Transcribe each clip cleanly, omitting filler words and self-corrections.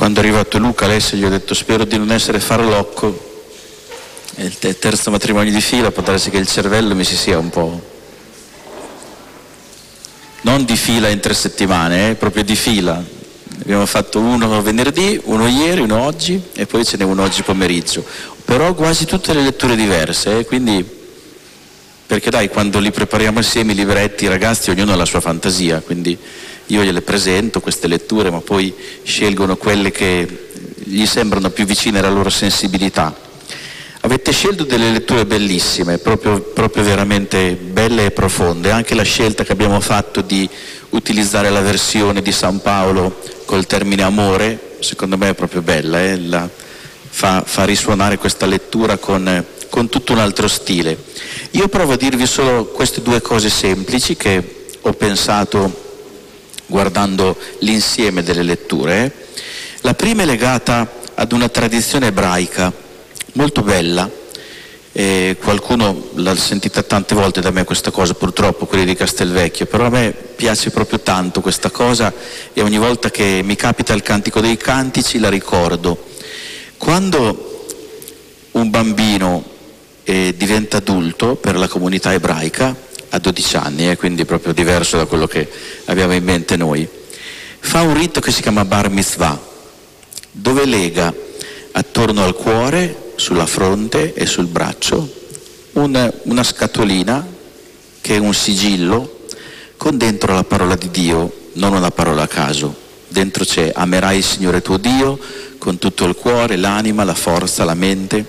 quando è arrivato Luca, Alessia, gli ho detto: spero di non essere farlocco, è il terzo matrimonio di fila, può darsi che il cervello mi si sia un po', non di fila in 3 settimane, proprio di fila. Abbiamo fatto uno venerdì, uno ieri, uno oggi e poi ce n'è uno oggi pomeriggio, però quasi tutte le letture diverse, quindi, perché dai, quando li prepariamo assieme i libretti, i ragazzi, ognuno ha la sua fantasia, quindi io gliele presento queste letture, ma poi scelgono quelle che gli sembrano più vicine alla loro sensibilità. Avete scelto delle letture bellissime, proprio veramente belle e profonde, anche la scelta che abbiamo fatto di utilizzare la versione di San Paolo col termine amore, secondo me è proprio bella, fa risuonare questa lettura con tutto un altro stile. Io provo a dirvi solo queste 2 cose semplici che ho pensato guardando l'insieme delle letture. La prima è legata ad una tradizione ebraica molto bella, qualcuno l'ha sentita tante volte da me questa cosa, purtroppo, quelli di Castelvecchio, però a me piace proprio tanto questa cosa e ogni volta che mi capita il Cantico dei Cantici la ricordo. Quando un bambino diventa adulto per la comunità ebraica, a 12 anni, quindi proprio diverso da quello che abbiamo in mente noi, fa un rito che si chiama Bar Mitzvah, dove lega attorno al cuore, sulla fronte e sul braccio una scatolina che è un sigillo con dentro la parola di Dio, non una parola a caso. Dentro c'è: amerai il Signore tuo Dio con tutto il cuore, l'anima, la forza, la mente.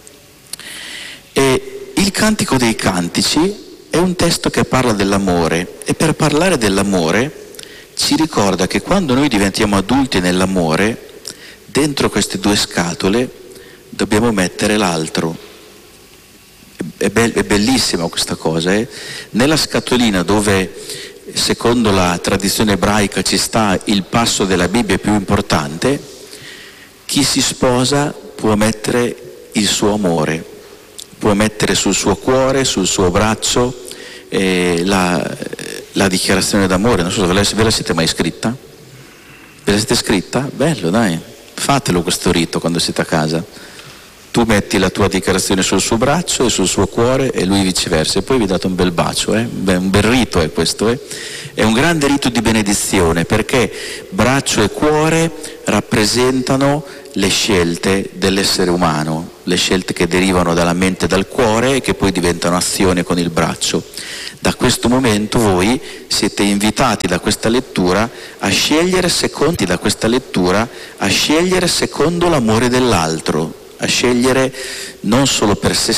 E il Cantico dei Cantici è un testo che parla dell'amore, e per parlare dell'amore ci ricorda che quando noi diventiamo adulti nell'amore, dentro queste 2 scatole dobbiamo mettere l'altro. È bellissima questa cosa. Nella scatolina, dove secondo la tradizione ebraica ci sta il passo della Bibbia più importante, chi si sposa può mettere il suo amore, può mettere sul suo cuore, sul suo braccio la dichiarazione d'amore. Non so se ve la siete mai scritta? Ve la siete scritta? Bello, dai, fatelo questo rito quando siete a casa. Tu metti la tua dichiarazione sul suo braccio e sul suo cuore e lui viceversa, e poi vi date un bel bacio. Un bel rito è questo. È un grande rito di benedizione, perché braccio e cuore rappresentano le scelte dell'essere umano, le scelte che derivano dalla mente e dal cuore e che poi diventano azione con il braccio. Da questo momento voi siete invitati da questa lettura a scegliere secondo l'amore dell'altro, a scegliere non solo per se